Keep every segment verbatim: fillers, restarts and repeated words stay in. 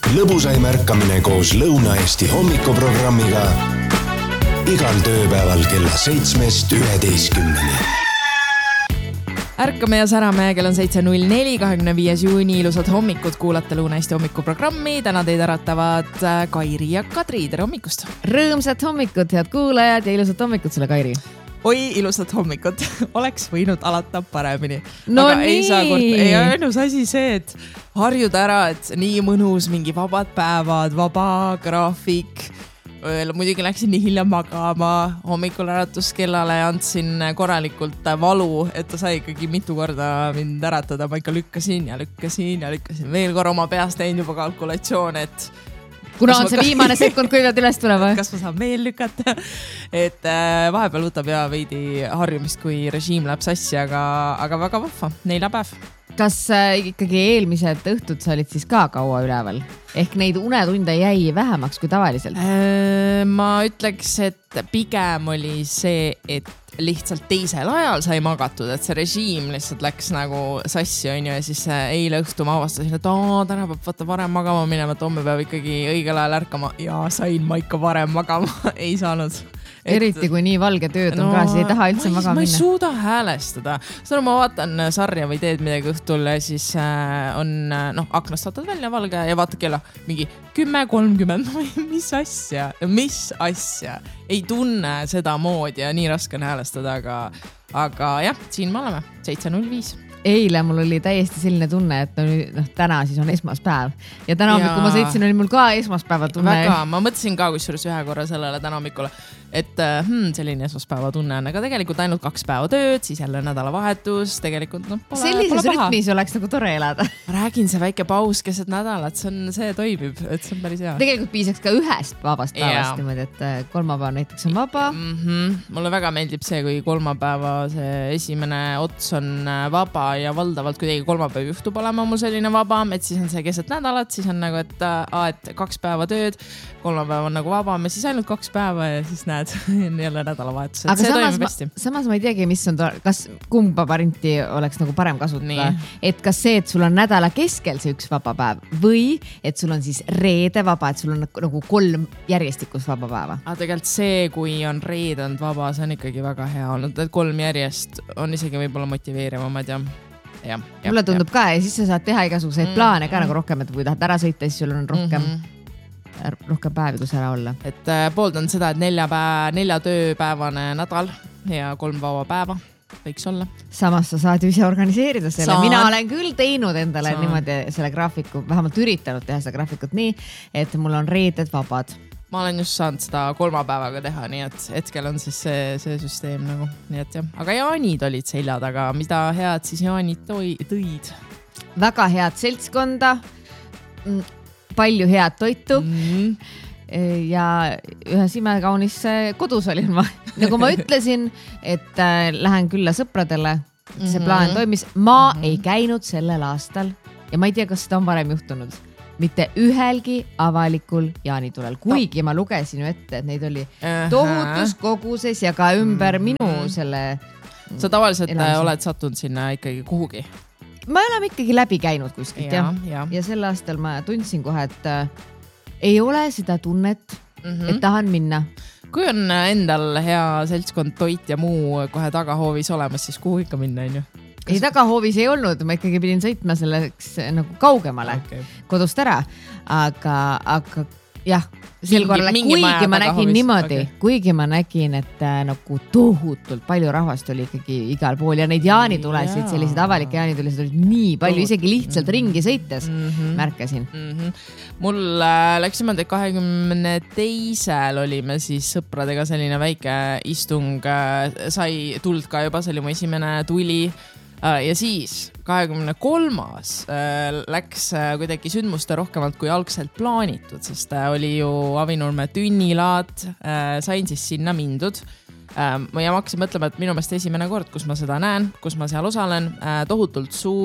lõbusaim ärkamine koos Lõuna-Eesti hommikuprogrammiga igal tööpäeval kella seitsmest üheteistkümneni. Ärkame ja särame, kell on seitse null neli, kahekümne viies juuni, ilusad hommikud, kuulate Lõuna-Eesti hommikuprogrammi. Täna teid äratavad Kairi ja Kadri, tere hommikust! Rõõmsat hommikut, head kuulajad ja ilusat hommikut sulle, Kairi! Oi, ilusat hommikut! Oleks võinud alata paremini. No aga nii! Ei saa kord, ei ainus asi see, et harjuda ära, et nii mõnus, mingi vabad päevad, vaba graafik. Muidugi läksin nii hilja magama, hommikul äratuskellale andsin korralikult valu, et ta sai ikkagi mitu korda mind äratada. Ma ikka lükkasin ja lükkasin ja lükkasin veel korra oma peast teinud juba kalkulatsioon, et kuna on see viimane sekund, kui pead üles tulema? Kas ma saan veel lükata? Et vahepeal võtab ja veidi harjumist, kui režiim läheb sassi, aga, aga väga vahva, neljapäev. Kas äh, ikkagi eelmised õhtud sa olid siis ka kaua üleval? Ehk neid unetunde jäi vähemaks kui tavaliselt? Äh, ma ütleks, et pigem oli see, et lihtsalt teisel ajal sai magatud, et see režiim lihtsalt läks nagu sassi, on ju, ja siis eile õhtu ma avastasin, et aa, täna peab vaata varem magama minema, et homme peab ikkagi õigel ajal ärkama ja sain ma ikka varem magama, ei saanud. Et, eriti kui nii valge tööd on no, ka, siis ei taha üldse magama minna. Ma ei suuda häälestada. Sõna ma vaatan sarja või teed midagi õhtul, siis on, noh, aknast vaatad välja valge ja vaatad kella mingi kümme kolmkümmend, mis asja, mis asja. Ei tunne seda moodi ja nii raske on häälestada, aga, aga jah, siin me oleme, seitse null viis. Eile mul oli täiesti selline tunne, et no, täna siis on esmaspäev. Ja täna hommikul ma sõitsin, oli mul ka esmaspäeva tunne. Väga, ma mõtlesin ka kusjuures ühe korra sellele täna hommikule, et hmm, selline esmaspäeva tunne on, aga tegelikult ainult kaks päeva tööd, siis jälle nädalavahetus, tegelikult noh, pole, sellises pole paha. Rütmis oleks nagu tore elada. Räägin, see väike paus keset nädalat, see, on, see toimib, et see on päris hea. Tegelikult piisaks ka ühest vabast päevast niimoodi, et kolmapäev näiteks on vaba. Mm-hmm. Mulle väga meeldib see, kui kolmapäeva see esimene ots on vaba ja valdavalt kuidagi kolmapäev juhtub olema mul selline vaba, et siis on see keset nädalat, siis on nagu, et, a, et kaks päeva tööd, kolmapäev on nagu vaba, ja siis ainult kaks päeva ja siis näed jälle nädalavahetus. Aga see samas, ma, samas ma ei teagi, mis on, kas kumba varianti oleks nagu parem kasutada. Et kas see, et sul on nädala keskel see üks vaba päev või et sul on siis reede vaba, et sul on nagu kolm järjestikust vaba päeva. Aga tegelikult see, kui on reede on vaba, see on ikkagi väga hea olnud, et kolm järjest on isegi võib-olla motiveerivamad ja Ja, ja, mulle tundub ja. Ka ja siis sa saad teha igasuguseid mm, plaane ka mm. nagu rohkem, et kui tahad ära sõita, siis sul on rohkem, mm-hmm. rohkem päevi, kus ära olla. Et äh, pooldan seda, et nelja, päev, nelja tööpäevane nädal ja kolm vaba päeva võiks olla. Samas sa saad ju ise organiseerida selle. Saan. Mina olen küll teinud endale Saan. Niimoodi selle graafiku, vähemalt üritanud teha seda graafikut nii, et mul on reeded vabad. Ma olen just saanud seda kolmapäevaga teha, nii et hetkel on siis see, see süsteem nagu, nii et jah. Aga jaanid olid selja taga, mida head siis jaanid tõid? Väga head seltskonda, palju head toitu mm-hmm. ja ühes imekaunis kodus olin ma. Nagu ma ütlesin, et äh, lähen külla sõpradele, see mm-hmm. plaan toimis. Ma mm-hmm. ei käinud sellel aastal ja ma ei tea, kas seda on varem juhtunud. Mitte ühelgi avalikul jaanitulel. Kuigi ma lugesin ju ette, et neid oli tohutus koguses ja ka ümber mm-hmm. minu selle sa tavaliselt elamise. Oled sattunud sinna ikkagi kuhugi? Ma olen ikkagi läbi käinud kuskilt ja, ja. ja sel aastal ma tundsin kohe, et äh, ei ole seda tunnet, mm-hmm. et tahan minna. Kui on endal hea seltskond, toit ja muu kohe tagahoovis olemas, siis kuhu ikka minna, on ju? Ei, tagahoovis ei olnud, ma ikkagi pidin sõitma selleks nagu kaugemale okay. kodust ära, aga, aga jah, sel korral, kuigi ma nägin niimoodi, okay. kuigi ma nägin, et äh, nagu tohutult palju rahvast oli ikkagi igal pool ja neid jaanitulesid, yeah. sellised avalikke jaanitulesid olid nii palju, isegi lihtsalt mm-hmm. ringi sõites mm-hmm. märkasin. Mm-hmm. Mul äh, läks niimoodi, et kahekümne teisel olime siis sõpradega selline väike istung, äh, sai tuld ka juba, see oli mu esimene tuli. Ja siis kahekümne kolmas läks kuidagi sündmuste rohkemalt kui algselt plaanitud, sest oli ju Avinurme tünnilaad, sain siis sinna mindud. Ja ma hakkasin mõtlema, et minu meelest esimene kord, kus ma seda näen, kus ma seal osalen, tohutult suur,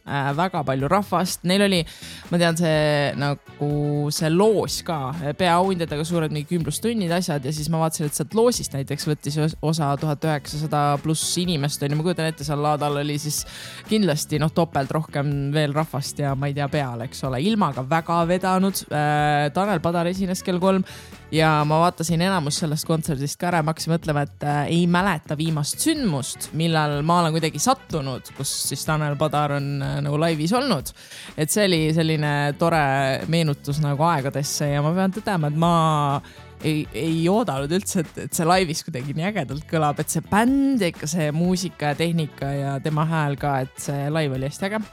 äh, väga palju rahvast, neil oli, ma tean, see nagu see loos ka, peaauhindadega suured mingi kümblustunnid, asjad ja siis ma vaatasin, et sealt loosist näiteks võttis osa tuhat üheksasada pluss inimest, on ja ma kujutan ette, seal laadal oli siis kindlasti noh, topelt rohkem veel rahvast ja ma ei tea peal, eks ole, ilmaga väga vedanud. Äh, Tanel Padar esines kell kolm ja ma vaatasin enamus sellest kontserdist ka ära, ma hakkasin mõtlema, et äh, ei mäleta viimast sündmust, millal ma olen kuidagi sattunud, kus siis Tanel Padar on äh, nagu laivis olnud. Et see oli selline tore meenutus nagu aegadesse ja ma pean tõdema, et ma ei, ei oodanud üldse, et, et see laivis kuidagi nii ägedalt kõlab, et see bänd, ikka see muusika ja tehnika ja tema hääl ka, et see laiv oli hästi äge.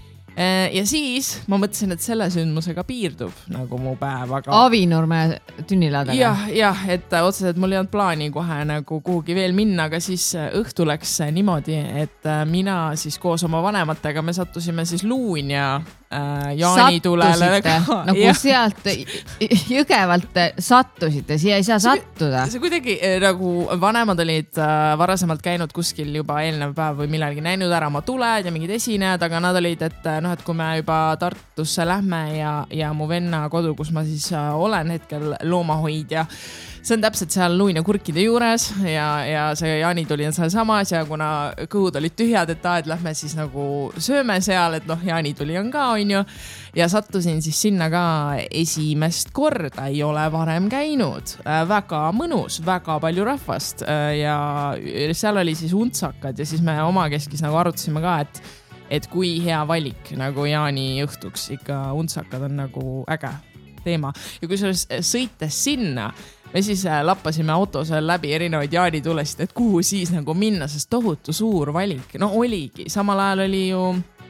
Ja siis ma mõtlesin, et selle sündmusega piirdub nagu mu päev, aga... Avinurme tünnilaadaga. Jah, jah, et otseselt mul ei olnud plaani kohe nagu kuhugi veel minna, aga siis õhtu läks niimoodi, et mina siis koos oma vanematega me sattusime siis Luunja äh, jaanitulele. Sattusite, nagu ja. Sealt jõgevalt sattusite, siia ei saa see, sattuda. See kuidagi nagu vanemad olid äh, varasemalt käinud kuskil juba eelnev päev või millalgi näinud ära oma tuled ja mingid esinejad, aga nad olid, et noh, et kui me juba Tartusse lähme ja, ja mu venna kodu, kus ma siis olen hetkel loomahoidja, see on täpselt seal Luunja kurkide juures ja, ja see jaanituli on seal samas ja kuna kõhud olid tühjad, et aed lähme siis nagu sööme seal, et noh, jaanituli on ka, on ju. Ja sattusin siis sinna ka esimest korda, ei ole varem käinud. Väga mõnus, väga palju rahvast ja seal oli siis untsakad ja siis me omakeskis nagu arutasime ka, et et kui hea valik nagu jaani õhtuks, ikka untsakad on nagu äge teema. Ja kui sõites sinna, me siis lappasime autos läbi erinevaid jaanitulesid, et kuhu siis nagu minna, sest tohutu suur valik. No oligi, samal ajal oli ju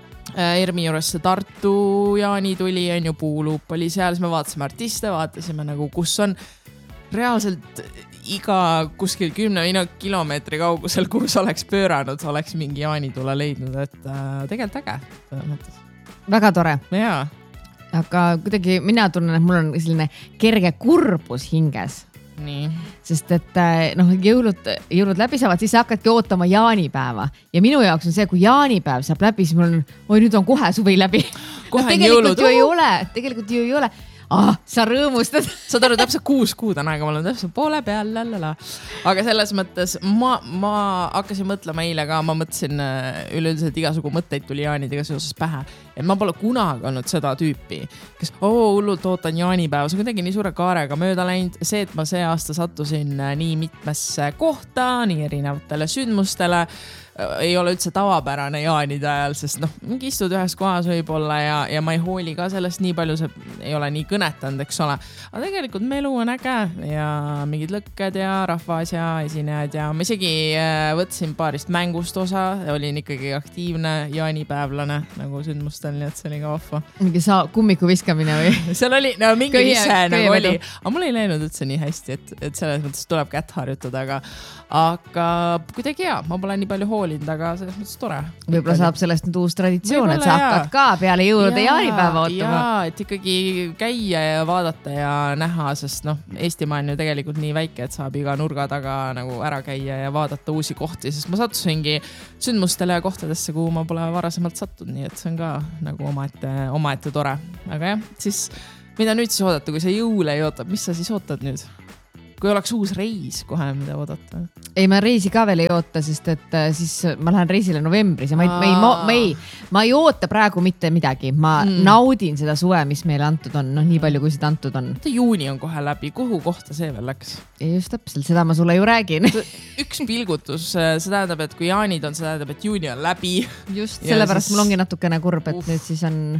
Ermi juures see Tartu jaanituli, on ju Puuluup oli seal, siis me vaatasime artiste, vaatasime nagu kus on reaalselt iga kuskil kümne kilomeetri kaugusel, kus oleks pööranud, oleks mingi jaanitule leidnud, et äh, tegelikult äge. Väga tore. Jaa. Aga kuidagi mina tunnen, et mul on selline kerge kurbus hinges. Nii. Sest et noh, jõulud, jõulud läbi saavad, siis hakkadki ootama jaanipäeva. Ja minu jaoks on see, kui jaanipäev saab läbi, siis mul on, oi nüüd on kohe suvi läbi. Kohe no, on jõulud. Tegelikult ju ei ole, tegelikult ju ei ole. Ah, sa rõõmustad. Saad aru, täpselt kuus kuud on aega, ma olen täpselt poole peal, lalala. Aga selles mõttes ma, ma hakkasin mõtlema eile ka, ma mõtlesin üleüldiselt igasugu mõtteid tuli jaanidega seoses pähe. Et ma pole kunagi olnud seda tüüpi, kes oo, hullult ootan jaanipäeva, see on kuidagi nii suure kaarega mööda läinud. See, et ma see aasta sattusin nii mitmesse kohta, nii erinevatele sündmustele, ei ole üldse tavapärane jaanide ajal, sest noh, mingi istud ühes kohas võib-olla ja, ja ma ei hooli ka sellest nii palju, see ei ole nii kõnetanud, eks ole. Aga tegelikult melu on äge ja mingid lõkked ja rahvas ja esinejad ja ma isegi võtsin paarist mängust osa, olin ikkagi aktiivne jaanipäevlane nagu sündmustel, nii et see oli ka vahva. Mingi saa kummiku viskamine või? Seal oli, no mingi köie, ise nagu oli, aga mul ei läinud üldse nii hästi, et, et selles mõttes tuleb kätt harjutada, aga, aga kuidagi hea, ma pole nii palju hooli aga selles mõttes tore. Võib-olla saab sellest nüüd uus traditsioon, et sa hakkad ka peale jõulude jaanipäeva ootama. Jaa, et ikkagi käia ja vaadata ja näha, sest noh, Eestimaa on ju tegelikult nii väike, et saab iga nurga taga nagu ära käia ja vaadata uusi kohti, sest ma sattusingi sündmustele ja kohtadesse, kuhu ma pole varasemalt sattunud, nii et see on ka nagu omaette, omaette tore. Aga jah, siis mida nüüd siis oodata, kui sa jõule ei ootab, mis sa siis ootad nüüd? Kui oleks uus reis, kohe mida oodata? Ei, ma reisi ka veel ei oota, sest et siis ma lähen reisile novembris ja ma ei, ma ei, ma ei, ma ei oota praegu mitte midagi. Ma mm. naudin seda suve, mis meile antud on, noh nii palju, kui seda antud on. Juuni on kohe läbi, kuhu kohta see veel läks? Ja just täpselt, seda ma sulle ju räägin. Üks pilgutus, see tähendab, et kui jaanid on, see tähendab, et juuni on läbi. Just, sellepärast siis... mul ongi natukene kurb, et Uff. nüüd siis on,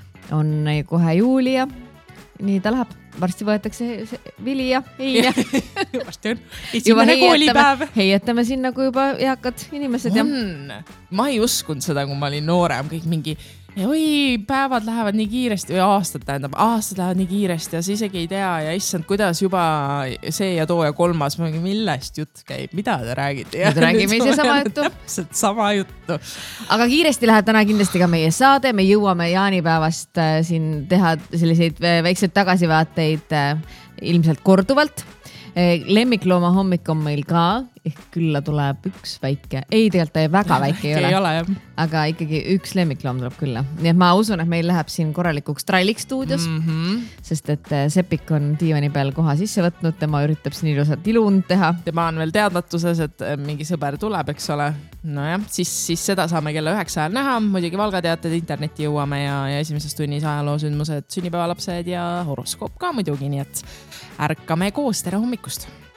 on kohe juuli ja nii ta läheb. Varsti võetakse vili ja heine. Varsti on esimene koolipäev. Heietame sinna, kui juba eakad inimesed. On. Ja... Ma ei uskunud seda, kui ma olin noorem, kõik mingi, oi, päevad lähevad nii kiiresti või aastad tähendab, aastad lähevad nii kiiresti ja sa isegi ei tea ja issand, kuidas juba see ja too ja kolmas, millest jutt käib, mida te räägite? Nüüd räägime ise sama juttu. Täpselt sama juttu. Aga kiiresti läheb täna kindlasti ka meie saade, me jõuame jaanipäevast äh, siin teha selliseid väikseid tagasivaateid äh, ilmselt korduvalt. Lemmiklooma hommik on meil ka ehk külla tuleb üks väike, ei tegelikult ta väga väike ei ole, ei ole jah. aga ikkagi üks lemmikloom tuleb külla. Nii et ma usun, et meil läheb siin korralikuks tralliks stuudios, mm -hmm. sest et Sepik on diivani peal koha sisse võtnud, tema üritab siin ilusat ilund teha. Tema on veel teadmatuses, et mingi sõber tuleb, eks ole. Nojah, siis, siis seda saame kella üheksa ajal näha. Muidugi valgateated, internetti jõuame ja, ja esimeses tunnis ajaloosündmused, sünnipäevalapsed ja horoskoop ka muidugi, nii et ärkame koos, tere hommikust!